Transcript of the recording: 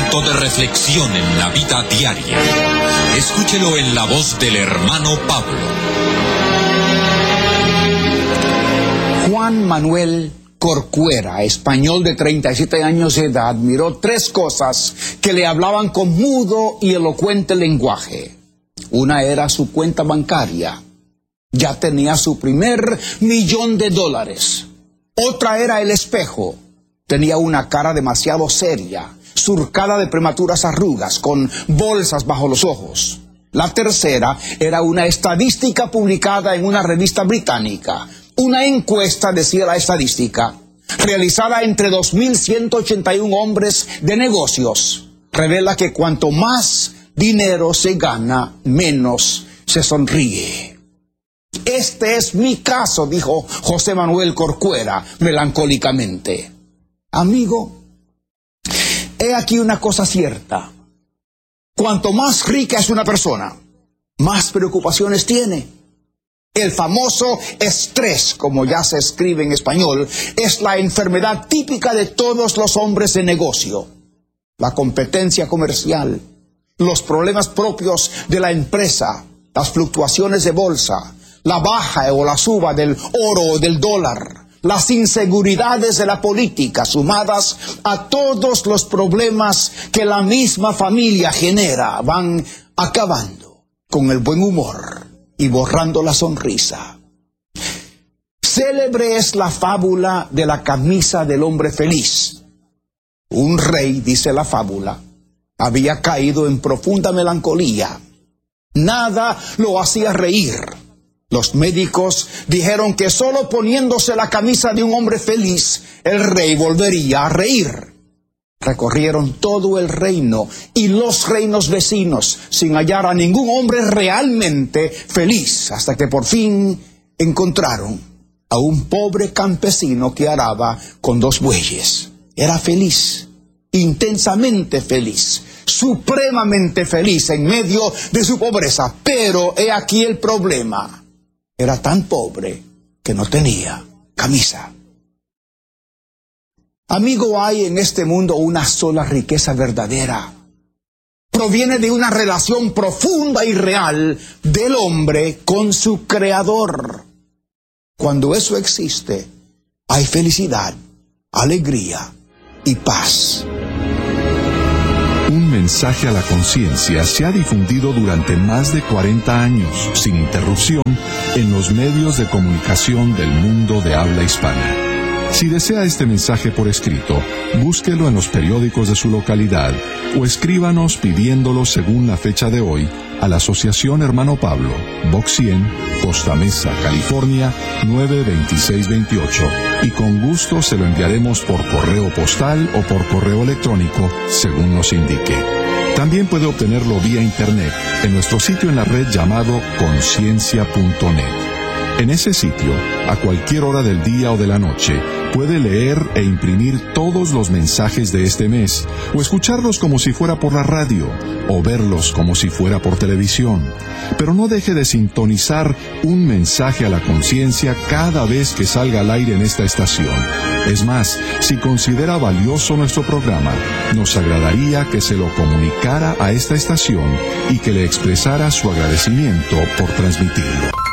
Momento de reflexión en la vida diaria. Escúchelo en la voz del hermano Pablo. Juan Manuel Corcuera, español de 37 años de edad, miró tres cosas que le hablaban con mudo y elocuente lenguaje. Una era su cuenta bancaria. Ya tenía su primer $1,000,000. Otra era el espejo. Tenía una cara demasiado seria, surcada de prematuras arrugas, con bolsas bajo los ojos. La tercera era una estadística publicada en una revista británica. Una encuesta, decía la estadística, realizada entre 2.181 hombres de negocios, revela que cuanto más dinero se gana, menos se sonríe. Este es mi caso, dijo José Manuel Corcuera, melancólicamente. Amigo, he aquí una cosa cierta. Cuanto más rica es una persona, más preocupaciones tiene. El famoso estrés, como ya se escribe en español, es la enfermedad típica de todos los hombres de negocio. La competencia comercial, los problemas propios de la empresa, las fluctuaciones de bolsa, la baja o la suba del oro o del dólar, las inseguridades de la política, sumadas a todos los problemas que la misma familia genera, van acabando con el buen humor y borrando la sonrisa. Célebre es la fábula de la camisa del hombre feliz. Un rey, dice la fábula, había caído en profunda melancolía. Nada lo hacía reír. Los médicos dijeron que solo poniéndose la camisa de un hombre feliz, el rey volvería a reír. Recorrieron todo el reino y los reinos vecinos sin hallar a ningún hombre realmente feliz, hasta que por fin encontraron a un pobre campesino que araba con 2 bueyes. Era feliz, intensamente feliz, supremamente feliz en medio de su pobreza. Pero he aquí el problema. Era tan pobre que no tenía camisa. Amigo, hay en este mundo una sola riqueza verdadera. Proviene de una relación profunda y real del hombre con su Creador. Cuando eso existe, hay felicidad, alegría y paz. Un mensaje a la conciencia se ha difundido durante más de 40 años, sin interrupción, en los medios de comunicación del mundo de habla hispana. Si desea este mensaje por escrito, búsquelo en los periódicos de su localidad o escríbanos pidiéndolo según la fecha de hoy a la Asociación Hermano Pablo, Box 100, Costa Mesa, California, 92628, y con gusto se lo enviaremos por correo postal o por correo electrónico, según nos indique. También puede obtenerlo vía internet en nuestro sitio en la red llamado conciencia.net. En ese sitio, a cualquier hora del día o de la noche, puede leer e imprimir todos los mensajes de este mes, o escucharlos como si fuera por la radio, o verlos como si fuera por televisión. Pero no deje de sintonizar un mensaje a la conciencia cada vez que salga al aire en esta estación. Es más, si considera valioso nuestro programa, nos agradaría que se lo comunicara a esta estación y que le expresara su agradecimiento por transmitirlo.